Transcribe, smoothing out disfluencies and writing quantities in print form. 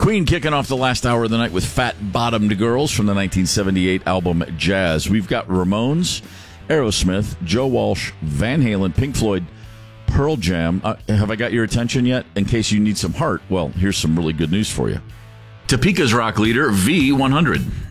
Queen kicking off the last hour of the night with Fat Bottomed Girls from the 1978 album Jazz. We've got Ramones, Aerosmith, Joe Walsh, Van Halen, Pink Floyd, Pearl Jam. Have I got your attention yet? In case you need some heart, well, here's some really good news for you. Topeka's rock leader, V100.